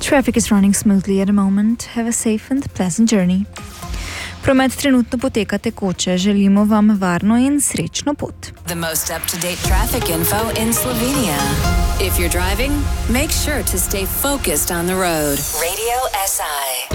Traffic is running smoothly at the moment. Have a safe and pleasant journey. Promet trenutno poteka tekoče. Želimo vam varno in srečno pot. The most up-to-date traffic info in Slovenia. If you're driving, make sure to stay focused on the road. Radio SI.